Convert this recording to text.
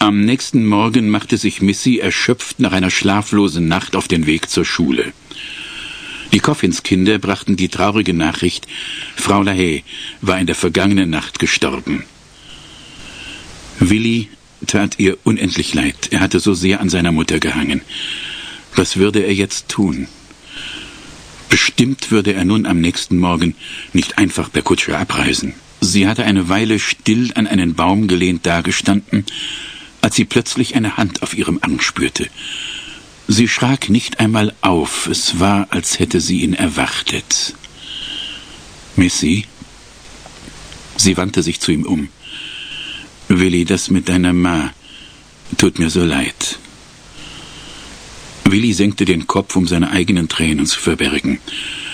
Am nächsten Morgen machte sich Missy erschöpft nach einer schlaflosen Nacht auf den Weg zur Schule. Die Coffinskinder brachten die traurige Nachricht, Frau LaHaye war in der vergangenen Nacht gestorben. Willi tat ihr unendlich leid. Er hatte so sehr an seiner Mutter gehangen. Was würde er jetzt tun? Bestimmt würde er nun am nächsten Morgen nicht einfach per Kutsche abreisen. Sie hatte eine Weile still an einen Baum gelehnt dagestanden, als sie plötzlich eine Hand auf ihrem Arm spürte. Sie schrak nicht einmal auf, es war, als hätte sie ihn erwartet. »Missy?« Sie wandte sich zu ihm um. »Willi, das mit deiner Ma tut mir so leid.« Willi senkte den Kopf, um seine eigenen Tränen zu verbergen.